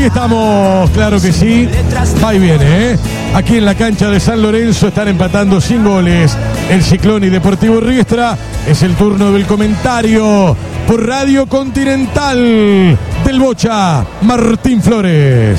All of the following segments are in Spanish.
Ahí estamos, claro que sí. Ahí viene, Aquí en la cancha de San Lorenzo están empatando sin goles el Ciclón y Deportivo Riestra. Es el turno del comentario por Radio Continental del Bocha, Martín Flores.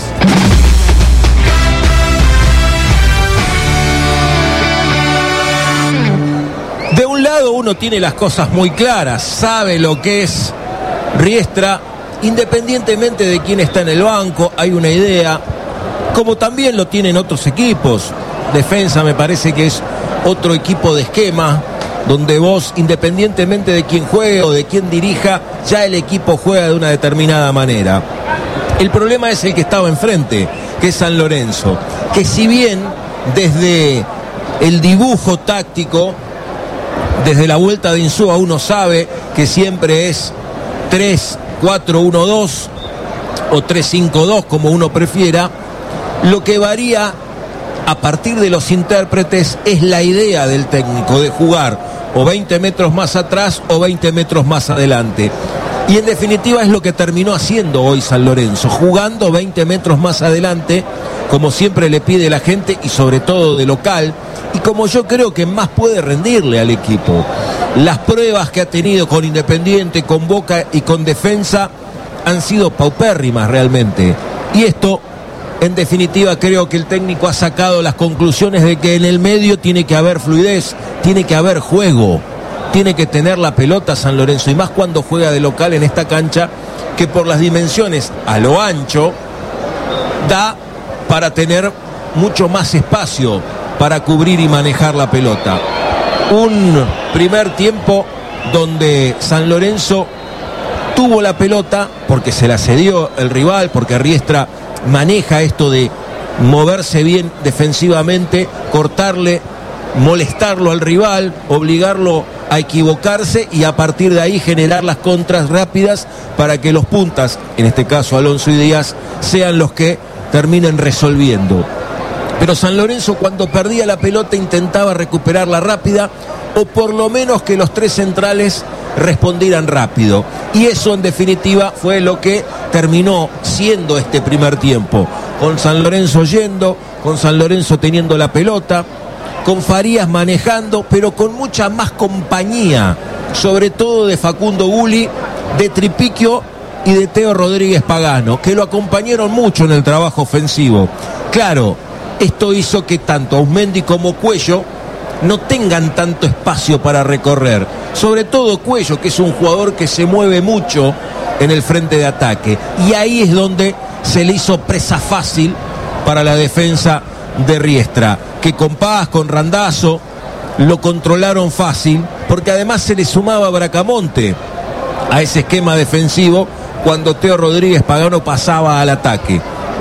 De un lado uno tiene las cosas muy claras, sabe lo que es Riestra, independientemente de quién está en el banco, hay una idea, como también lo tienen otros equipos. Defensa me parece que es otro equipo de esquema, donde vos, independientemente de quién juegue o de quién dirija, ya el equipo juega de una determinada manera. El problema es el que estaba enfrente, que es San Lorenzo, que si bien desde el dibujo táctico, desde la vuelta de Insúa uno sabe que siempre es 3-4-1-2 o 3-5-2 como uno prefiera, lo que varía a partir de los intérpretes es la idea del técnico de jugar o 20 metros más atrás o 20 metros más adelante. Y en definitiva es lo que terminó haciendo hoy San Lorenzo, jugando 20 metros más adelante, como siempre le pide la gente y sobre todo de local, y como yo creo que más puede rendirle al equipo. Las pruebas que ha tenido con Independiente, con Boca y con Defensa han sido paupérrimas realmente. Y esto, en definitiva, creo que el técnico ha sacado las conclusiones de que en el medio tiene que haber fluidez, tiene que haber juego, tiene que tener la pelota San Lorenzo, y más cuando juega de local en esta cancha, que por las dimensiones a lo ancho da para tener mucho más espacio para cubrir y manejar la pelota. Un primer tiempo donde San Lorenzo tuvo la pelota porque se la cedió el rival, porque Riestra maneja esto de moverse bien defensivamente, cortarle, molestarlo al rival, obligarlo a equivocarse y a partir de ahí generar las contras rápidas para que los puntas, en este caso Alonso y Díaz, sean los que terminen resolviendo. Pero San Lorenzo, cuando perdía la pelota, intentaba recuperarla rápida o por lo menos que los tres centrales respondieran rápido. Y eso en definitiva fue lo que terminó siendo este primer tiempo. Con San Lorenzo yendo, con San Lorenzo teniendo la pelota, con Farías manejando, pero con mucha más compañía, sobre todo de Facundo Gulli, de Tripiquio y de Teo Rodríguez Pagano, que lo acompañaron mucho en el trabajo ofensivo. Claro, esto hizo que tanto Auzmendi como Cuello no tengan tanto espacio para recorrer. Sobre todo Cuello, que es un jugador que se mueve mucho en el frente de ataque. Y ahí es donde se le hizo presa fácil para la defensa de Riestra, que con Paz, con Randazzo, lo controlaron fácil, porque además se le sumaba Bracamonte a ese esquema defensivo cuando Teo Rodríguez Pagano pasaba al ataque.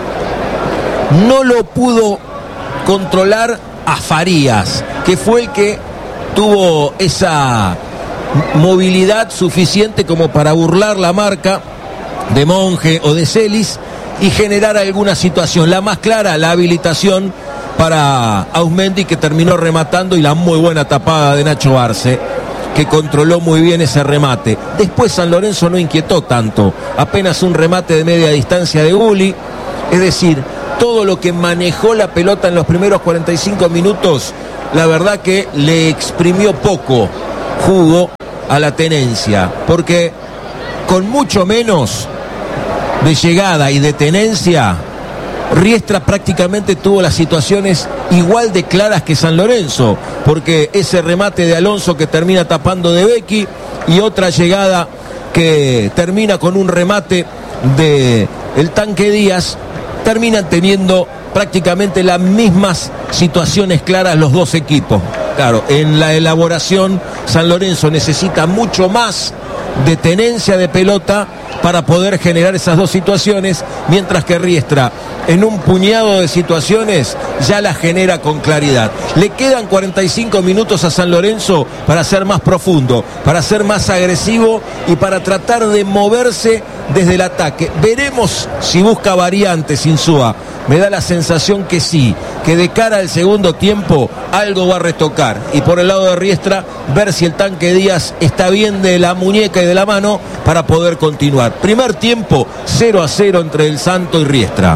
No lo pudo controlar a Farías, que fue el que tuvo esa movilidad suficiente como para burlar la marca de Monge o de Celis y generar alguna situación. La más clara, la habilitación para Auzmendi, que terminó rematando, y la muy buena tapada de Nacho Arce, que controló muy bien ese remate. Después San Lorenzo no inquietó tanto, apenas un remate de media distancia de Gulli. Es decir, todo lo que manejó la pelota en los primeros 45 minutos, la verdad que le exprimió poco jugo a la tenencia, porque con mucho menos de llegada y de tenencia, Riestra prácticamente tuvo las situaciones igual de claras que San Lorenzo, porque ese remate de Alonso que termina tapando de Becchi y otra llegada que termina con un remate de el Tanque Díaz, terminan teniendo prácticamente las mismas situaciones claras los dos equipos. Claro, en la elaboración San Lorenzo necesita mucho más de tenencia de pelota para poder generar esas dos situaciones, mientras que Riestra en un puñado de situaciones ya las genera con claridad. Le quedan 45 minutos a San Lorenzo para ser más profundo, para ser más agresivo y para tratar de moverse desde el ataque. Veremos si busca variantes Insúa, me da la sensación que sí, que de cara al segundo tiempo algo va a retocar. Y por el lado de Riestra, ver si el Tanque Díaz está bien de la muñeca y de la mano para poder continuar. Primer tiempo, 0-0 entre el Santo y Riestra.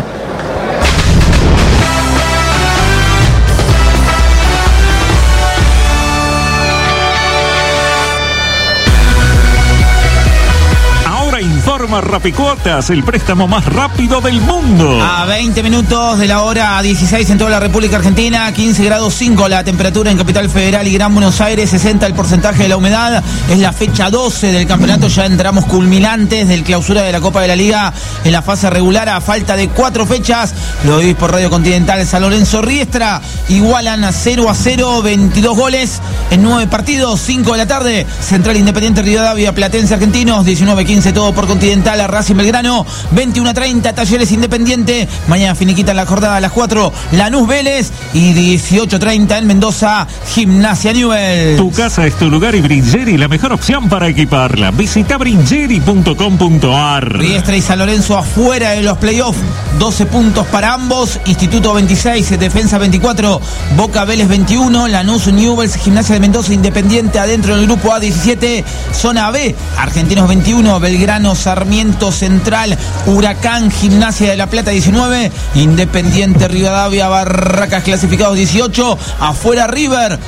Informa Rapicuotas, el préstamo más rápido del mundo. A 20 minutos de la hora 16 en toda la República Argentina, 15 grados 5 la temperatura en Capital Federal y Gran Buenos Aires, 60 el porcentaje de la humedad. Es la fecha 12 del campeonato, ya entramos culminantes del clausura de la Copa de la Liga en la fase regular a falta de 4 fechas. Lo vivís por Radio Continental. San Lorenzo Riestra igualan a 0-0, 22 goles en 9 partidos, 5 de la tarde. Central Independiente Rivadavia, Platense Argentinos, 19-15 todo por Continental, a Racing Belgrano, 21-30 Talleres Independiente. Mañana finiquita la jornada a las 4 Lanús Vélez y 18-30 en Mendoza Gimnasia Newell's. Tu casa es tu lugar y Bringeri la mejor opción para equiparla. Visita bringeri.com.ar. Riestra y San Lorenzo afuera de los playoffs, 12 puntos para ambos. Instituto 26, Defensa 24, Boca Vélez 21, Lanús Newell's, Gimnasia de Mendoza Independiente adentro del grupo A 17, zona B, Argentinos 21, Belgrano Sarmiento Central, Huracán Gimnasia de la Plata 19, Independiente Rivadavia Barracas clasificados 18, afuera River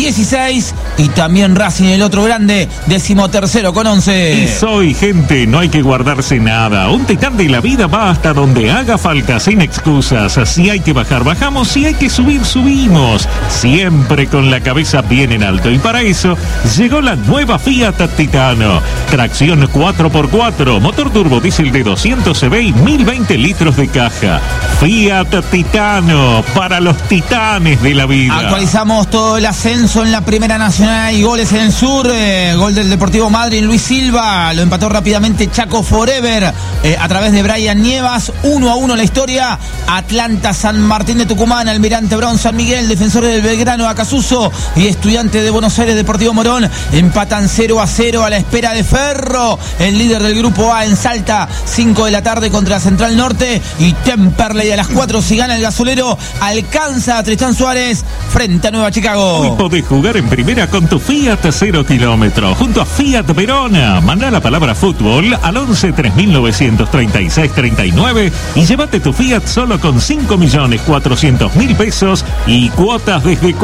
16 y también Racing el otro grande 13º con 11. Y soy gente, no hay que guardarse nada. Un titán de la vida va hasta donde haga falta sin excusas. Si hay que bajar, bajamos. Si hay que subir, subimos. Siempre con la cabeza bien en alto. Y para eso llegó la nueva Fiat Titano. Tracción 4x4, motor turbo diésel de 200 cb y 1020 litros de caja. Fiat Titano, para los titanes de la vida. Actualizamos todo el ascenso en la Primera Nacional y goles en el sur. Gol del Deportivo Madryn, Luis Silva, lo empató rápidamente Chaco Forever a través de Brian Nievas. 1-1 la historia. Atlanta, San Martín de Tucumán, Almirante Brown, San Miguel, Defensores del Belgrano, Acasuso y Estudiantes de Buenos Aires, Deportivo Morón, empatan 0-0 a la espera de Ferro, el líder del grupo A en Salta, 5 de la tarde contra Central Norte, y Temperley a las 4 si gana el gasolero, alcanza a Tristán Suárez frente a Nueva Chicago. Hoy podés jugar en primera con tu Fiat 0 kilómetros junto a Fiat Verona. Manda la palabra fútbol al 11 3936 39 y llévate tu Fiat solo con 5.400.000 pesos y cuotas desde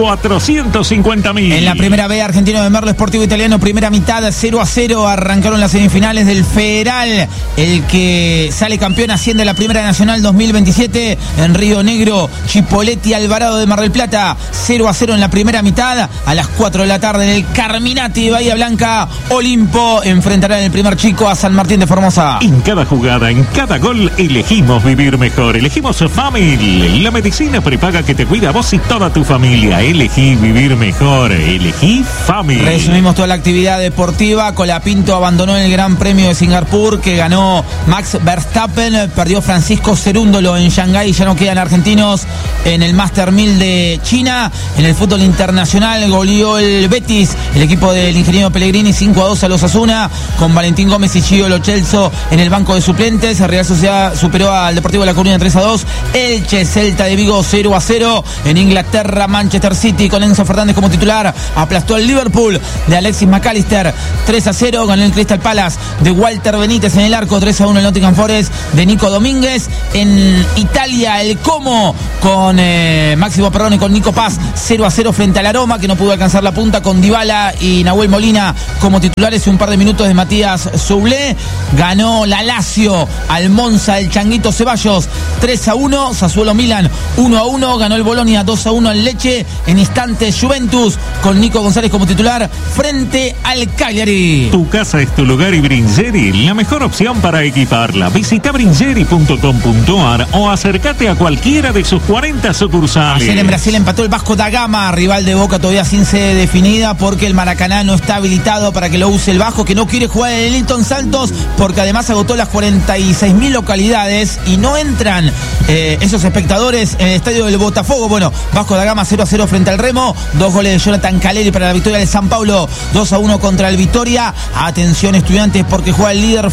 450.000. En la primera B, Argentino de Merlo Sportivo Italiano, primera mitad 0-0, arrancaron las semifinales del Federal. El que sale campeón asciende a la Primera Nacional 2027 en Río Negro, Chipolletti Alvarado de Mar del Plata, 0-0 en la primera mitad. A las 4 de la tarde en el Carminati de Bahía Blanca, Olimpo enfrentará en el primer chico a San Martín de Formosa. En cada jugada, en cada gol, elegimos vivir mejor. Elegimos Family, la medicina prepaga que te cuida a vos y toda tu familia. Elegí vivir mejor. Elegí Family. Resumimos toda la actividad deportiva. Colapinto abandonó el Gran Premio de Singapur que ganó Max Verstappen. Perdió Francisco Cerúndolo en Shanghái. Ya no quedan argentinos en el Master 1000 de China. En el fútbol internacional goleó el Betis, el equipo del ingeniero Pellegrini, 5-2 a los Asuna, con Valentín Gómez y Gio Lo Celso en el banco de suplentes. Real Sociedad superó al Deportivo de La Coruña 3-2. Elche Celta de Vigo 0-0. En Inglaterra, Manchester City con Enzo Fernández como titular aplastó al Liverpool de Alexis McAllister 3-0. Ganó el Crystal Palace de Walter Benítez en el arco, 3-1 el Nottingham Forest de Nico Domínguez. En Italia, el Como con Máximo Perrone con Nico Paz 0-0 frente al Aroma, que no pudo alcanzar la punta, con Dybala y Nahuel Molina como titulares y un par de minutos de Matías Soulé. Ganó la Lazio al Monza el Changuito Ceballos 3-1. Sassuolo Milan 1-1. Ganó el Bolonia 2-1 al Lecce. En instantes Juventus con Nico González como titular frente al Cagliari. Tu casa es tu lugar y Bringeri la mejor opción para equiparla. Visita bringeri.com.ar o acércate a cualquiera de sus 40 sucursales. Ayer en Brasil empató el Vasco da Gama, rival de Boca todavía sin sede definida, porque el Maracaná no está habilitado para que lo use el Vasco, que no quiere jugar en el Hilton Santos porque además agotó las 46.000 localidades y no entran esos espectadores en el estadio del Botafogo. Bueno, Vasco da Gama 0-0 frente al Remo, 2 goles de Jonathan Caleri para la victoria del San Paulo, 2-1 contra el Vitória. Atención Estudiantes porque juega el líder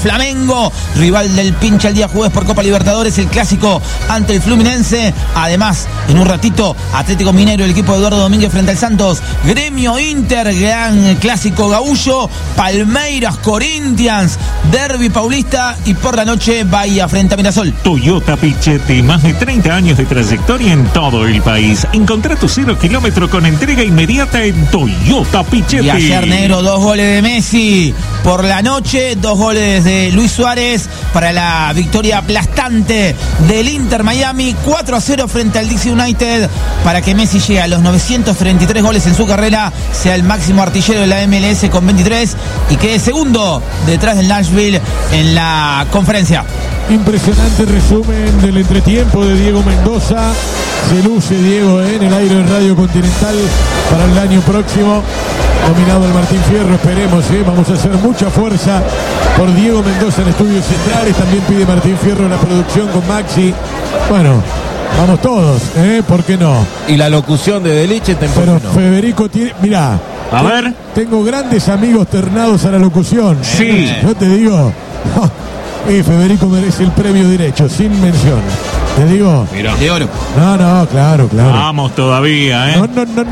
Flamengo, rival del pincha el día jueves por Copa Libertadores, el clásico ante el Fluminense. Además, en un ratito, Atlético Mineiro, el equipo de Eduardo Domínguez frente al Santos, Gremio Inter, gran clásico gaúcho, Palmeiras Corinthians, Derby Paulista, y por la noche Bahía frente a Mirasol. Toyota Pichetti, más de 30 años de trayectoria en todo el país. Encontrá tu 0 kilómetro con entrega inmediata en Toyota Pichetti. Y ayer, negro, 2 goles de Messi. Por la noche, 2 goles de Luis Suárez para la victoria aplastante del Inter Miami, 4-0 frente al DC United, para que Messi llegue a los 933 goles en su carrera, sea el máximo artillero de la MLS con 23 y quede segundo detrás del Nashville en la conferencia. Impresionante resumen del entretiempo de Diego Mendoza. Se luce Diego en el aire de Radio Continental para el año próximo. Nominado al Martín Fierro, esperemos, vamos a hacer mucha fuerza por Diego Mendoza en Estudios Centrales. También pide Martín Fierro la producción con Maxi. Bueno, vamos todos, ¿por qué no? Y la locución de Deliche, pero no. Federico tiene, mirá, a ver, tengo grandes amigos ternados a la locución. Sí. Yo te digo, Federico merece el premio derecho, sin mención. Te digo. Mira. De oro. No, claro. Vamos todavía, No.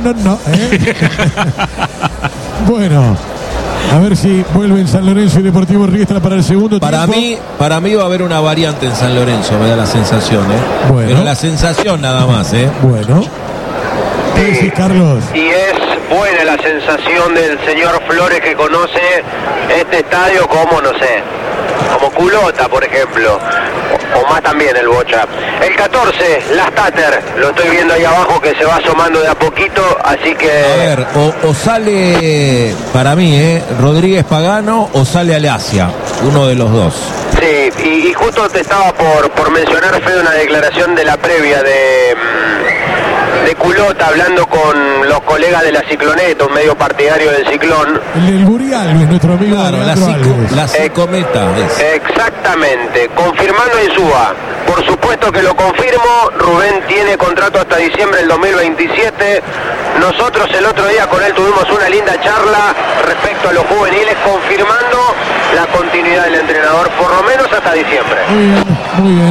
Bueno, a ver si vuelven San Lorenzo y Deportivo Riestra para el segundo tiempo. Para mí va a haber una variante en San Lorenzo, me da la sensación, Bueno. Pero la sensación nada más, Bueno. ¿Qué decís, Carlos? Y es buena la sensación del señor Flores, que conoce este estadio como, no sé, como Culota, por ejemplo, o más también el Bocha. El 14, Las Tater, lo estoy viendo ahí abajo que se va asomando de a poquito, así que... A ver, o sale, para mí, Rodríguez Pagano, o sale Alasia, uno de los dos. Sí, y justo te estaba por mencionar, Fede, una declaración de la previa de Culota, hablando con los colegas de la Cicloneta, un medio partidario del Ciclón. El Guri Alves, nuestro amigo. Claro, la Cicometa. Exactamente, confirmando Insúa. Por supuesto que lo confirmo, Rubén tiene contrato hasta diciembre del 2027. Nosotros el otro día con él tuvimos una linda charla respecto a los juveniles, confirmando la continuidad del entrenador, por lo menos hasta diciembre. Muy bien.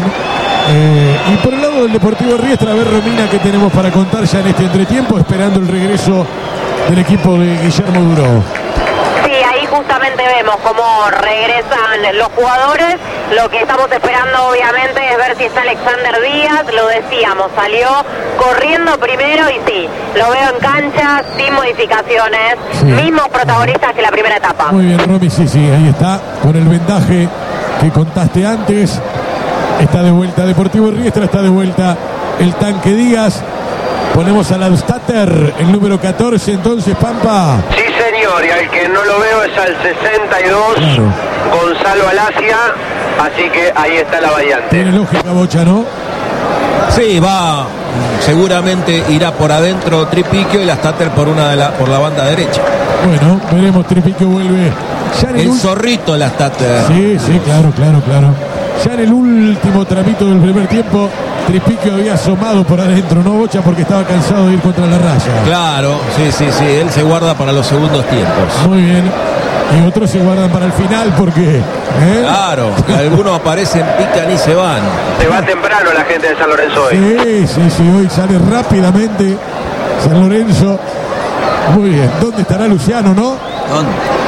Y por el lado del Deportivo Riestra, a ver, Romina, ¿qué tenemos para contar ya en este entretiempo, esperando el regreso del equipo de Guillermo Duró? Sí, ahí justamente vemos cómo regresan los jugadores. Lo que estamos esperando obviamente es ver si está Alexander Díaz. Lo decíamos, salió corriendo primero y sí, lo veo en cancha sin modificaciones, sí. Mismos protagonistas que la primera etapa. Muy bien, Romy, sí, ahí está, con el vendaje que contaste antes. Está de vuelta Deportivo Riestra, está de vuelta el Tanque Díaz. Ponemos a Landstatter, el número 14, entonces, Pampa. Sí, señor, y al que no lo veo es al 62, claro. Gonzalo Alasia, así que ahí está la variante. Tiene lógica, Bocha, ¿no? Sí, va, seguramente irá por adentro Tripiquio y Landstatter por la banda derecha. Bueno, veremos, Tripiquio vuelve. Ya el zorrito Landstatter. Sí, claro. Ya en el último tramito del primer tiempo, Tripiquio había asomado por adentro, ¿no, Bocha? Porque estaba cansado de ir contra la raya. Claro, sí, él se guarda para los segundos tiempos. Muy bien. Y otros se guardan para el final porque... Claro, algunos aparecen, pican y se van. Se va temprano la gente de San Lorenzo hoy. Sí, hoy sale rápidamente San Lorenzo. Muy bien. ¿Dónde estará Luciano, no? ¿Dónde?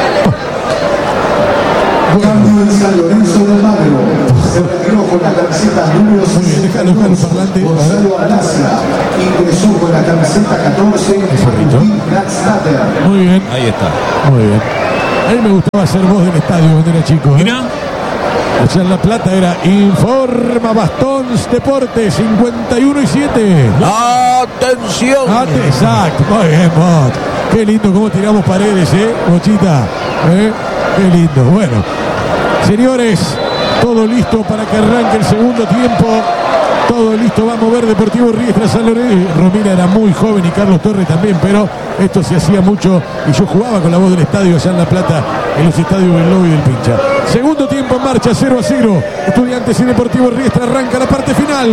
Cambio de San Lorenzo del Magro. Se retiró con la camiseta número 62. Gonzalo Alasia ingresó con la camiseta 14. Muy bien. Ahí está. Muy bien. A mí me gustaba ser voz del estadio cuando era chico. Mira. Allá en La Plata era Informa Bastons Deportes 51 y 7. ¡Atención! Exacto. Muy bien, Bot. Qué lindo cómo tiramos paredes, Bochita. Qué lindo. Bueno, señores, todo listo para que arranque el segundo tiempo. Todo listo, va a mover Deportivo Riestra, San Lorenzo. Romina era muy joven y Carlos Torres también, pero esto se hacía mucho y yo jugaba con la voz del estadio allá en La Plata, en los estadios del Lobo y del Pincha. Segundo tiempo en marcha, 0-0. Estudiantes y Deportivo Riestra, arranca la parte final.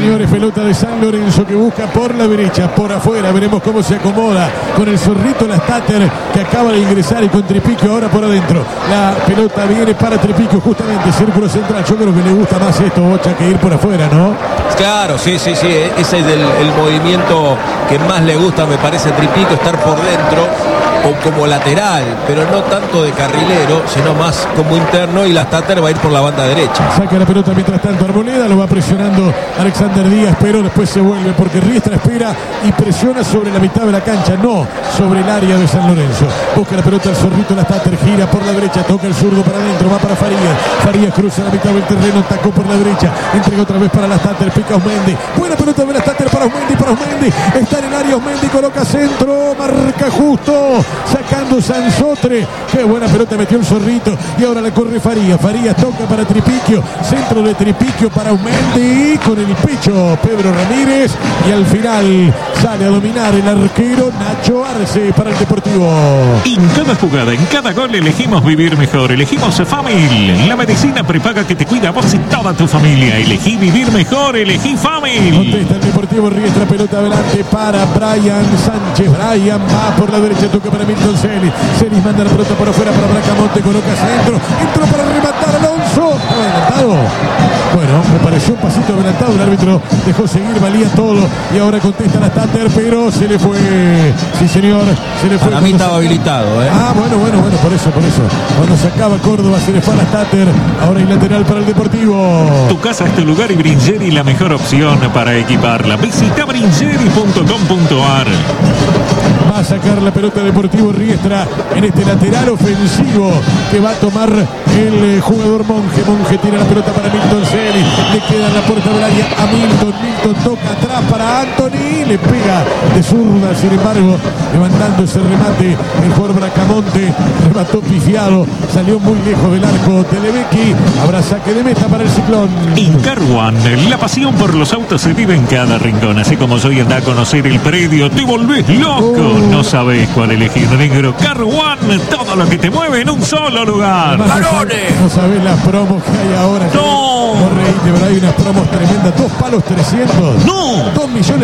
señores, pelota de San Lorenzo que busca por la derecha, por afuera, veremos cómo se acomoda con el zorrito Lastater que acaba de ingresar y con Tripiquio ahora por adentro. La pelota viene para Tripiquio, justamente, círculo central. Yo creo que le gusta más esto, Bocha, que ir por afuera, ¿no? Claro, sí, ese es el movimiento que más le gusta, me parece, a Tripiquio, estar por dentro o como lateral, pero no tanto de carrilero, sino más como interno, y Lastater va a ir por la banda derecha. Saca la pelota mientras tanto Arboleda, lo va presionando Alexander Díaz, pero después se vuelve porque Riestra espera y presiona sobre la mitad de la cancha, no sobre el área de San Lorenzo. Busca la pelota el zorrito Lastater, gira por la derecha, toca el zurdo para adentro, va para Farías. Farías cruza la mitad del terreno, tacó por la derecha, entrega otra vez para Lastater, pica Osmendi. Buena pelota de Lastater para Osmendi, está en el área Osmendi, coloca centro, marca justo, sacando Sansotre. Qué buena pelota metió el zorrito y ahora la corre Farías. Farías toca para Tripiquio, centro de Tripiquio para Osmendi, con el pecho Pedro Ramírez, y al final sale a dominar el arquero Nacho Arce para el Deportivo. En cada jugada, en cada gol elegimos vivir mejor. Elegimos Famil, la medicina prepaga que te cuida a vos y toda tu familia. Elegí vivir mejor, elegí Famil. Contesta el Deportivo Riestra, pelota adelante para Brian Sánchez. Brian va por la derecha, toca para Milton Celis. Celis manda la pelota por afuera para Bracamonte, coloca centro, entró para rematar Alonso. ¿Estaba adelantado? Bueno, me pareció un pasito adelantado, el árbitro dejó seguir, valía todo, y ahora contesta la Stater, pero se le fue. Sí, señor, se le fue. Para mí estaba habilitado, ¿eh? Ah, bueno, por eso. Cuando se acaba Córdoba se le fue a la Stater, ahora hay lateral para el Deportivo. Tu casa es tu lugar y Bringeri la mejor opción para equiparla. Visita bringeri.com.ar. Va a sacar la pelota Deportivo Riestra en este lateral ofensivo que va a tomar el jugador Monge. Monge tira la pelota para Milton Celis, le queda en la puerta del área a Milton. Milton toca atrás para Anthony, le pega de zurda, sin embargo, levantando ese remate el jugador Bracamonte, remató pifiado, salió muy lejos del arco de Lebecky. Habrá saque de meta para el Ciclón. En Car One, la pasión por los autos se vive en cada rincón. Así como soy, anda a conocer el predio, te volvés loco. No sabés cuál elegir, negro. Car One, todo lo que te mueve en un solo lugar. No sabés las promos que hay ahora. No. No reíte, pero hay unas promos tremendas. 2 palos 300. No. 2.300.000,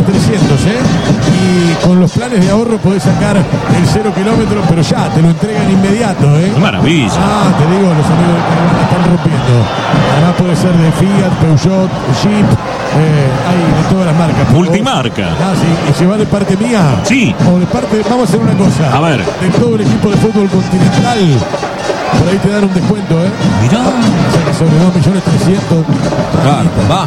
y con los planes de ahorro podés sacar el 0 kilómetros, pero ya te lo entregan inmediato, Maravilla. Te digo, los amigos de Caravana están rompiendo. Además puede ser de Fiat, Peugeot, Jeep, hay de todas las marcas. Multimarca. Sí, y se va de parte mía. Sí. O de parte, vamos a hacer una cosa. A ver. De todo el equipo de fútbol continental. Por ahí te dan un descuento, Mirá. O sea que sobre 2.300.000. Claro, va.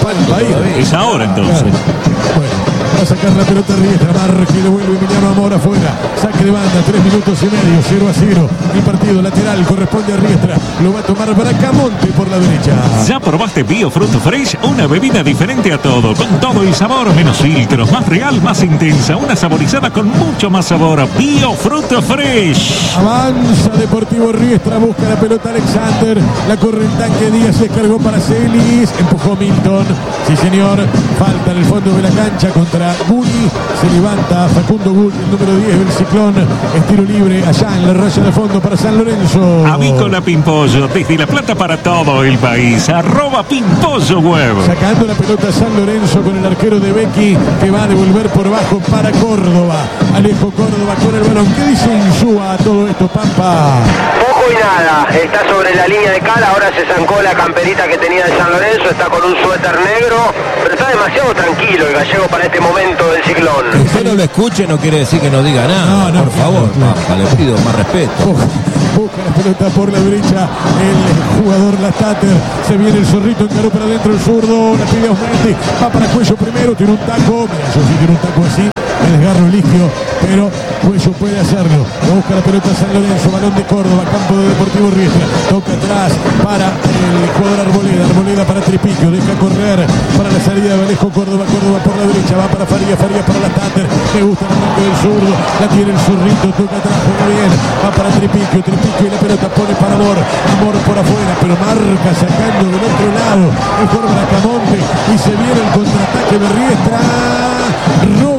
Es ahora entonces. Bueno, va a sacar la pelota Riestra, marque, le vuelve Emiliano Amor afuera, saque de banda, 3 minutos y medio, 0-0, el partido lateral corresponde a Riestra, lo va a tomar Bracamonte por la derecha. ¿Ya probaste Biofruit Fresh? Una bebida diferente a todo, con todo el sabor, menos filtros, más real, más intensa, una saborizada con mucho más sabor. Biofruit Fresh. Avanza Deportivo Riestra, busca la pelota Alexander, la corre el tanque Díaz, descargó para Celis, empujó Milton, sí señor, falta en el fondo de la cancha contra Gulli, se levanta Facundo Gulli, el número 10 del Ciclón, estilo libre allá en la raya de fondo para San Lorenzo. Avícola Pimpollo, desde La Plata para todo el país, @Pimpollo Web. Sacando la pelota San Lorenzo con el arquero de Becky, que va a devolver por bajo para Córdoba. Alejo Córdoba con el balón. ¿Qué dice Insúa a todo esto, Pampa? Poco y nada, está sobre la línea de cal, ahora se zancó la camperita que tenía de San Lorenzo, está con un suéter negro, pero está demasiado tranquilo el gallego para este momento del Ciclón. Que usted no lo escuche no quiere decir que no diga nada. No, por favor, Pampa, le pido más respeto. Busca la pelota por la derecha el jugador Lastater, se viene el zorrito, encaró para adentro el zurdo, la pide a Osmendi, va para Cuello primero, tiene un taco, mira, yo sí tiene un taco así, el desgarro Eligio, pero Cuello puede hacerlo, busca la pelota San Lorenzo, balón de Córdoba, campo de Deportivo Riestra, toca atrás para el jugador Arboleda para Tripiquio, deja correr para la salida de Alejo Córdoba por la derecha, va para Farías para Lastater, me gusta el arranque del zurdo, la tiene el zurrito, toca atrás, juega bien, va para Tripiquio y la pelota pone para Amor por afuera, pero marca sacando del otro lado el jugador Bracamonte y se viene el contraataque de Riestra, robatea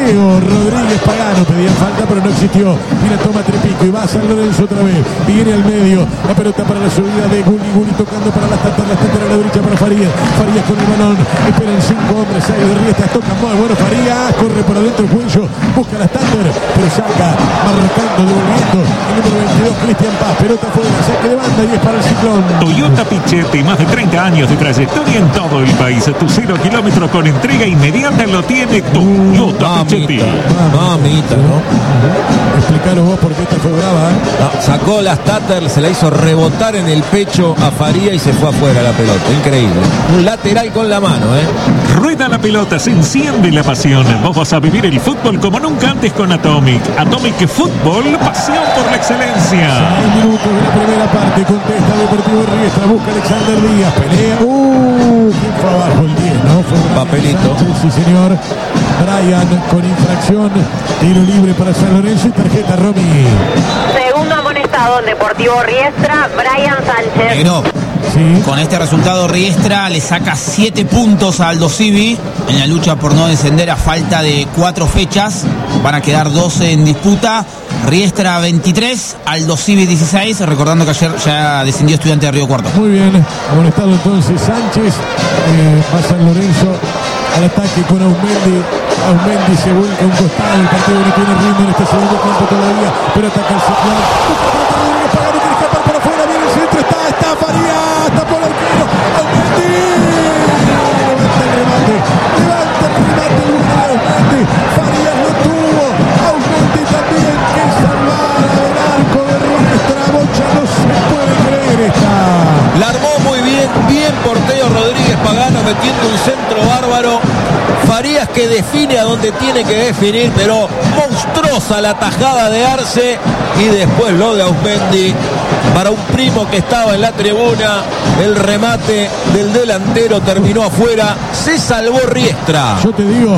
Mateo Rodríguez Pagano. Pedían falta, pero no existió. Mira, toma Trepico y va a San Lorenzo otra vez. Viene al medio. La pelota para la subida de Guli tocando para la Tatar a la derecha para Farías. Farías con el balón. Esperan 5 hombres. 6 de Riestas. Toca muy bueno Farías. Corre por adentro el cuello. Busca la Tatar, pero saca. Marcando, devolviendo. El número 22, Cristian Paz. Pelota fuera. Saque de banda y es para el Ciclón. Toyota Pichetti, más de 30 años de trayectoria en todo el país. Tu 0 kilómetros con entrega inmediata lo tiene Toyota Pichetti. Mamita, ¿no? Explicaros vos por qué esta fue brava, ¿eh? No, sacó las Tatar, se la hizo rebotar en el pecho a Faría y se fue afuera la pelota. Increíble. Un lateral con la mano, ¿eh? Rueda la pelota, se enciende la pasión. Vos vas a vivir el fútbol como nunca antes con Atomic. Atomic Fútbol, pasión por la excelencia. 6 minutos de la primera parte. Contesta Deportivo Riestra. Busca Alexander Díaz. Pelea. ¿Quién fue abajo? El 10, ¿no? Fue Papelito. Sánchez, sí, señor. Brian con infracción. Tiro libre para San Lorenzo y tarjeta Romy. Segundo amonestado en Deportivo Riestra, Brian Sánchez. Negro. Sí. Con este resultado Riestra le saca 7 puntos a Aldo Civi en la lucha por no descender a falta de 4 fechas. Van a quedar 12 en disputa. Riestra 23, Aldo Civi 16. Recordando que ayer ya descendió Estudiante de Río Cuarto. Muy bien. Amonestado entonces Sánchez. Va San Lorenzo al ataque con Aumendi. Aumendi se vuelca a un costado. El partido no tiene ritmo en este segundo tiempo todavía. Pero ataca el Ciclón. Rodríguez Pagano quiere escapar por afuera. Viene el centro. Está Farías. Tapó el arquero. Aumendi. Levanta el remate. Levanta el remate. Aumendi. Farías lo tuvo. Aumendi también. Que salvar al arco de Riestra. Bocha, no se puede creer esta. La armó muy bien. Bien portero Rodríguez Pagano metiendo un centro bárbaro. Farías que define a donde tiene que definir, pero monstruosa la tajada de Arce y después lo de Aumendi para un primo que estaba en la tribuna. El remate del delantero terminó afuera, se salvó Riestra. Yo te digo,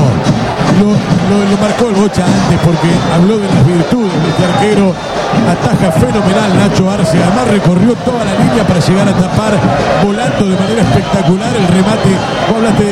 lo marcó el Bocha antes porque habló de las virtudes de este arquero. Ataja fenomenal Nacho Arce, además recorrió toda la línea para llegar a tapar, volando de manera espectacular el remate. Vos hablaste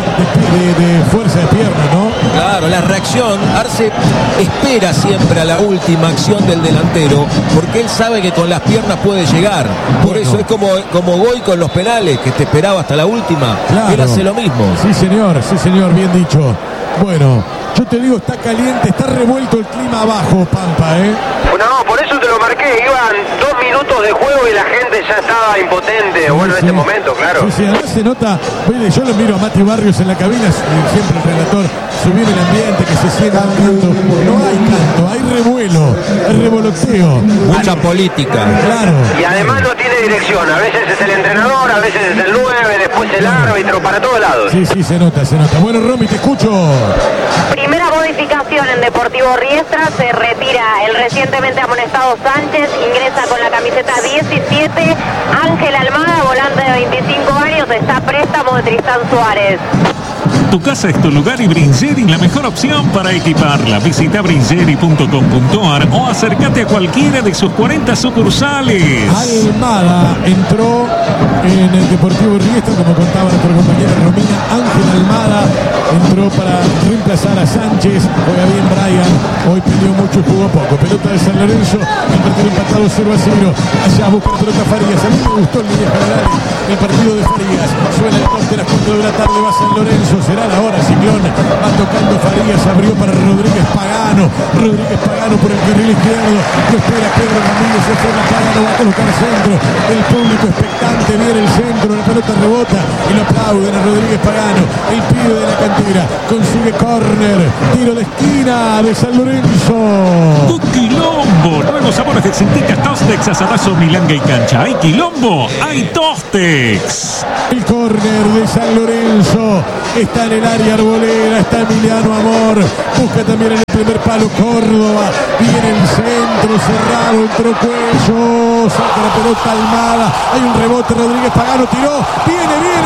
de fuerza de pierna, ¿no? Claro, la reacción, Arce espera siempre a la última acción del delantero, porque él sabe que con las piernas puede llegar. Por eso es como Goy con los penales, que te esperaba hasta la última. Claro. Él hace lo mismo. Sí, señor, bien dicho. Bueno, yo te digo, está caliente, está revuelto el clima abajo, Pampa, ¿eh? No, por eso te lo marqué. Iban 2 minutos de juego y la gente ya estaba impotente. Bueno, en este momento, claro. Sí, además se nota, yo lo miro a Mati Barrios en la cabina, siempre el relator, subir el ambiente, que se sienta canto. No hay canto, hay revuelo, hay revoloteo. Mucha política. Claro. Y además no tiene dirección. A veces es el entrenador, a veces es el 9, después el árbitro, para todos lados. Sí, se nota. Bueno, Romy, te escucho. Primera modificación en Deportivo Riestra, se retira el recientemente amonestado Sánchez, ingresa con la camiseta 17, Ángel Almada, volante de 25 años, está a préstamo de Tristán Suárez. Tu casa es tu lugar y Bringeri la mejor opción para equiparla. Visita bringeri.com.ar o acércate a cualquiera de sus 40 sucursales. Almada entró en el Deportivo Riestra, como contaba nuestra compañera Romina. Ángel Almada entró para reemplazar a Sánchez. Juega bien Brian, hoy peleó mucho y jugó poco. Pelota de San Lorenzo, el partido empatado 0-0. Allá busca la pelota Farías. A mí me gustó el línea general el partido de Farías. Suena el corte a las 4 de la tarde, va San Lorenzo. Será la hora, Ciclón. Va tocando Farías, abrió para Rodríguez Pagano. Rodríguez Pagano por el carril izquierdo. Lo espera Pedro Ramírez, se forma Pagano, va a colocar el centro. El público expectante, viene el centro, la pelota rebota y lo aplauden a Rodríguez Pagano. El pibe de la cantera consigue córner. Tiro de esquina de San Lorenzo. ¡Tu quilombo! Nuevos sabores de Cinticas, Tostex, asadazo, milanga y cancha. ¿Hay quilombo? ¡Hay Tostex! El córner de San Lorenzo. Está en el área Arboleda, está Emiliano Amor. Busca también en el primer palo Córdoba. Viene el centro cerrado, entró Cuello. Saca la pelota Almada. Hay un rebote, Rodríguez Pagano tiró. Viene bien.